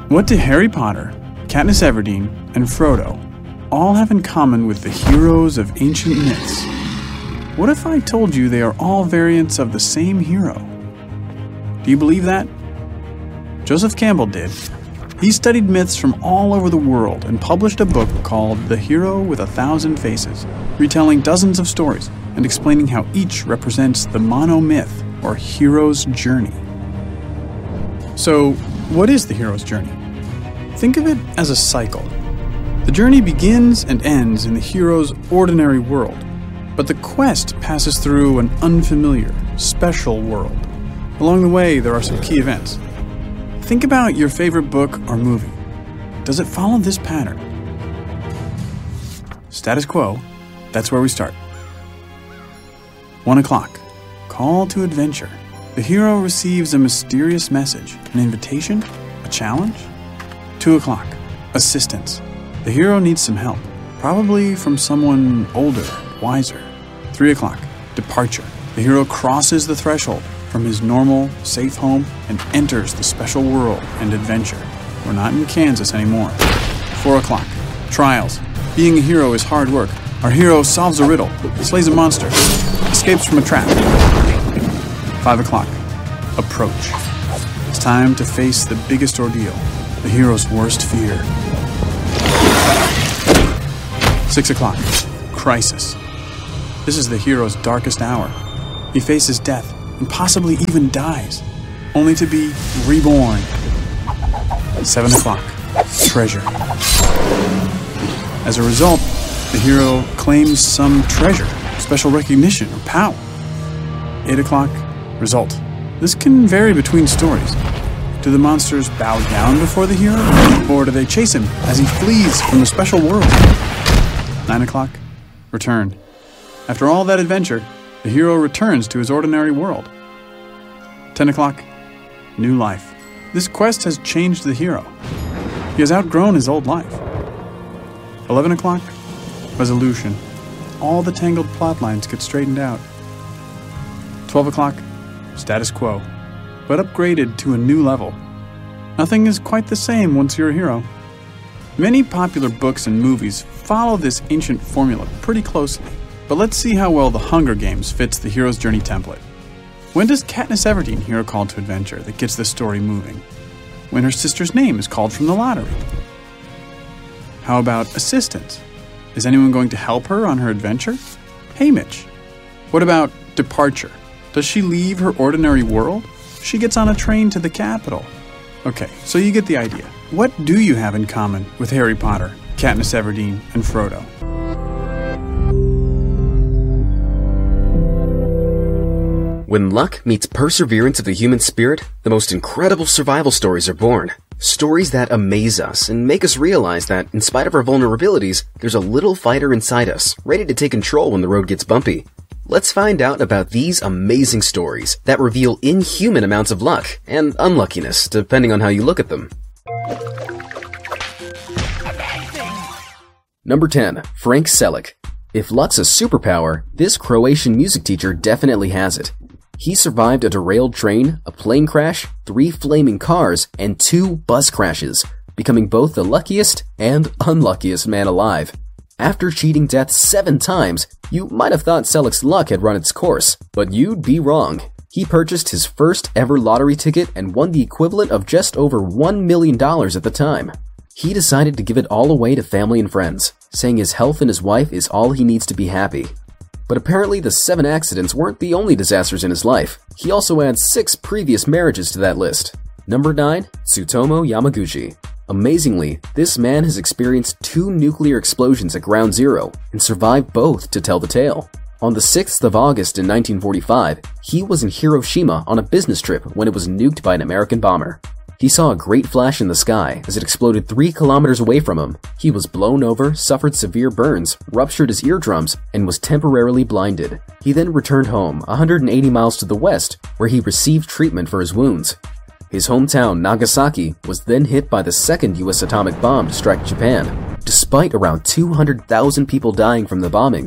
What do Harry Potter, Katniss Everdeen, and Frodo all have in common with the heroes of ancient myths? What if I told you they are all variants of the same hero? Do you believe that? Joseph Campbell did. He studied myths from all over the world and published a book called The Hero with a Thousand Faces, retelling dozens of stories and explaining how each represents the monomyth, or hero's journey. So, what is the hero's journey? Think of it as a cycle. The journey begins and ends in the hero's ordinary world, but the quest passes through an unfamiliar, special world. Along the way, there are some key events. Think about your favorite book or movie. Does it follow this pattern? Status quo, that's where we start. 1 o'clock, call to adventure. The hero receives a mysterious message, an invitation, a challenge. 2 o'clock, assistance. The hero needs some help, probably from someone older, wiser. 3 o'clock, departure. The hero crosses the threshold from his normal, safe home and enters the special world and adventure. We're not in Kansas anymore. 4 o'clock, trials. Being a hero is hard work. Our hero solves a riddle, slays a monster, escapes from a trap. 5 o'clock, approach. It's time to face the biggest ordeal, the hero's worst fear. 6 o'clock, crisis. This is the hero's darkest hour. He faces death and possibly even dies, only to be reborn. 7 o'clock, treasure. As a result, the hero claims some treasure, special recognition, or power. 8 o'clock, result. This can vary between stories. Do the monsters bow down before the hero, or do they chase him as he flees from the special world? 9 o'clock, return. After all that adventure, the hero returns to his ordinary world. 10 o'clock, new life. This quest has changed the hero. He has outgrown his old life. 11 o'clock, resolution. All the tangled plot lines get straightened out. 12 o'clock, status quo, but upgraded to a new level. Nothing is quite the same once you're a hero. Many popular books and movies follow this ancient formula pretty closely, but let's see how well The Hunger Games fits the hero's journey template. When does Katniss Everdeen hear a call to adventure that gets the story moving? When her sister's name is called from the lottery. How about assistance? Is anyone going to help her on her adventure? Hey, Mitch. What about departure? Does she leave her ordinary world? She gets on a train to the capital. Okay, so you get the idea. What do you have in common with Harry Potter, Katniss Everdeen, and Frodo? When luck meets perseverance of the human spirit, the most incredible survival stories are born. Stories that amaze us and make us realize that, in spite of our vulnerabilities, there's a little fighter inside us, ready to take control when the road gets bumpy. Let's find out about these amazing stories that reveal inhuman amounts of luck and unluckiness, depending on how you look at them. Number 10. Frank Selick. If luck's a superpower, this Croatian music teacher definitely has it. He survived a derailed train, a plane crash, 3 flaming cars, and 2 bus crashes, becoming both the luckiest and unluckiest man alive. After cheating death 7 times, you might have thought Selick's luck had run its course, but you'd be wrong. He purchased his first ever lottery ticket and won the equivalent of just over $1 million at the time. He decided to give it all away to family and friends, saying his health and his wife is all he needs to be happy. But apparently the 7 accidents weren't the only disasters in his life. He also adds 6 previous marriages to that list. Number 9. Tsutomu Yamaguchi. Amazingly, this man has experienced 2 nuclear explosions at Ground Zero and survived both to tell the tale. On the 6th of August in 1945, he was in Hiroshima on a business trip when it was nuked by an American bomber. He saw a great flash in the sky as it exploded 3 kilometers away from him. He was blown over, suffered severe burns, ruptured his eardrums, and was temporarily blinded. He then returned home 180 miles to the west, where he received treatment for his wounds. His hometown, Nagasaki, was then hit by the second U.S. atomic bomb to strike Japan. Despite around 200,000 people dying from the bombings,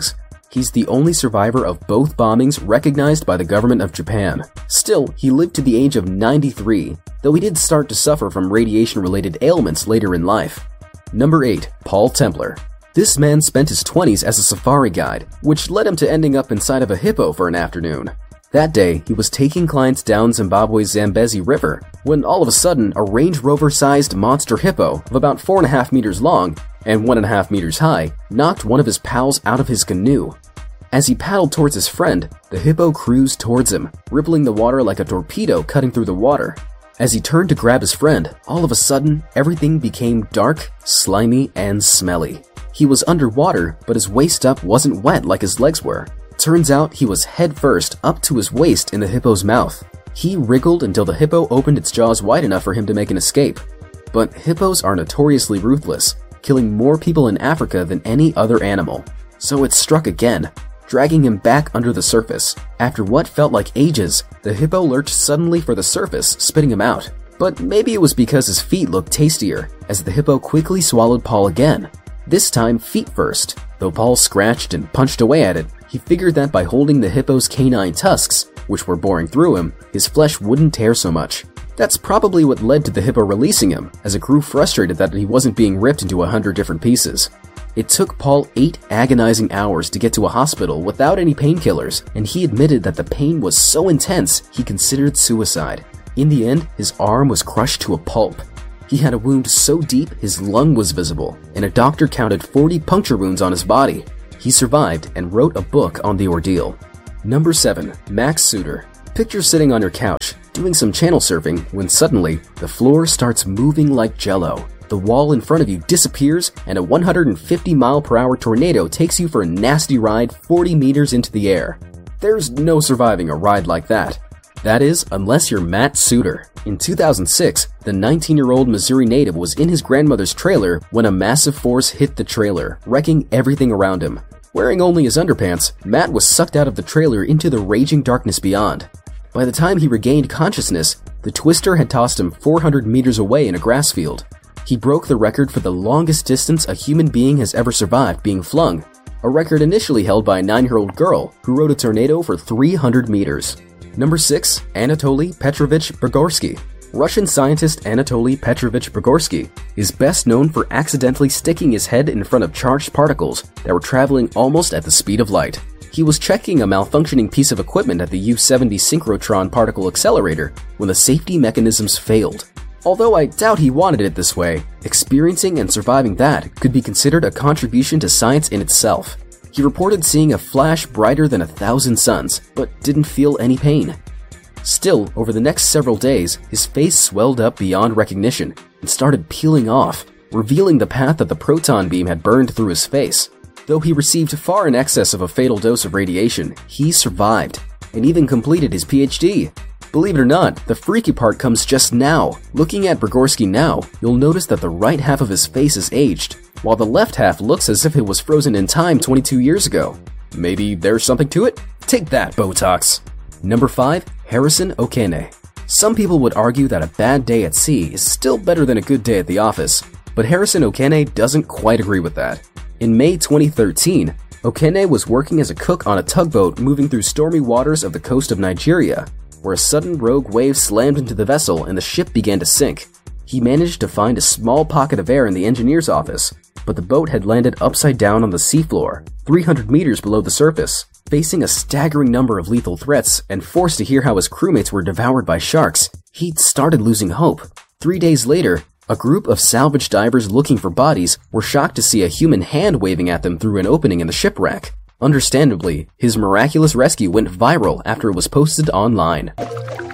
He's the only survivor of both bombings recognized by the government of Japan. Still, he lived to the age of 93, though he did start to suffer from radiation-related ailments later in life. Number 8. Paul Templar. This man spent his 20s as a safari guide, which led him to ending up inside of a hippo for an afternoon. That day, he was taking clients down Zimbabwe's Zambezi River, when all of a sudden a Range Rover-sized monster hippo of about 4.5 meters long and 1.5 meters high knocked one of his pals out of his canoe. As he paddled towards his friend, the hippo cruised towards him, rippling the water like a torpedo cutting through the water. As he turned to grab his friend, all of a sudden, everything became dark, slimy, and smelly. He was underwater, but his waist up wasn't wet like his legs were. Turns out he was head first up to his waist in the hippo's mouth. He wriggled until the hippo opened its jaws wide enough for him to make an escape. But hippos are notoriously ruthless, killing more people in Africa than any other animal. So it struck again, dragging him back under the surface. After what felt like ages, the hippo lurched suddenly for the surface, spitting him out. But maybe it was because his feet looked tastier, as the hippo quickly swallowed Paul again. This time feet first. Though Paul scratched and punched away at it, he figured that by holding the hippo's canine tusks, which were boring through him, his flesh wouldn't tear so much. That's probably what led to the hippo releasing him, as it grew frustrated that he wasn't being ripped into 100 different pieces. It took Paul 8 agonizing hours to get to a hospital without any painkillers, and he admitted that the pain was so intense he considered suicide. In the end, his arm was crushed to a pulp. He had a wound so deep his lung was visible, and a doctor counted 40 puncture wounds on his body. He survived and wrote a book on the ordeal. Number 7. Max Suter. Picture sitting on your couch, doing some channel surfing, when suddenly, the floor starts moving like jello. The wall in front of you disappears, and a 150-mile-per-hour tornado takes you for a nasty ride 40 meters into the air. There's no surviving a ride like that. That is, unless you're Matt Suter. In 2006, the 19-year-old Missouri native was in his grandmother's trailer when a massive force hit the trailer, wrecking everything around him. Wearing only his underpants, Matt was sucked out of the trailer into the raging darkness beyond. By the time he regained consciousness, the twister had tossed him 400 meters away in a grass field. He broke the record for the longest distance a human being has ever survived being flung, a record initially held by a 9-year-old girl who rode a tornado for 300 meters. Number 6. Anatoly Petrovich Brigorsky. Russian scientist Anatoly Petrovich Brigorsky is best known for accidentally sticking his head in front of charged particles that were traveling almost at the speed of light. He was checking a malfunctioning piece of equipment at the U-70 synchrotron particle accelerator when the safety mechanisms failed. Although I doubt he wanted it this way, experiencing and surviving that could be considered a contribution to science in itself. He reported seeing a flash brighter than 1,000 suns, but didn't feel any pain. Still, over the next several days, his face swelled up beyond recognition and started peeling off, revealing the path that the proton beam had burned through his face. Though he received far in excess of a fatal dose of radiation, he survived, and even completed his PhD. Believe it or not, the freaky part comes just now. Looking at Brigorsky now, you'll notice that the right half of his face is aged, while the left half looks as if it was frozen in time 22 years ago. Maybe there's something to it? Take that, Botox! Number 5. Harrison Okene. Some people would argue that a bad day at sea is still better than a good day at the office, but Harrison Okene doesn't quite agree with that. In May 2013, Okene was working as a cook on a tugboat moving through stormy waters of the coast of Nigeria, where a sudden rogue wave slammed into the vessel and the ship began to sink. He managed to find a small pocket of air in the engineer's office, but the boat had landed upside down on the seafloor, 300 meters below the surface. Facing a staggering number of lethal threats and forced to hear how his crewmates were devoured by sharks, he'd started losing hope. 3 days later, a group of salvage divers looking for bodies were shocked to see a human hand waving at them through an opening in the shipwreck. Understandably, his miraculous rescue went viral after it was posted online.